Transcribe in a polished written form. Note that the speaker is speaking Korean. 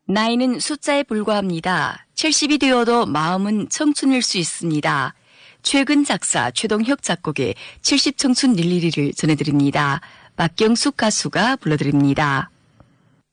나이는 숫자에 불과합니다. 70이 되어도 마음은 청춘일 수 있습니다. 최근 작사 최동혁 작곡의 70청춘 릴리리를 전해드립니다. 박경숙 가수가 불러드립니다.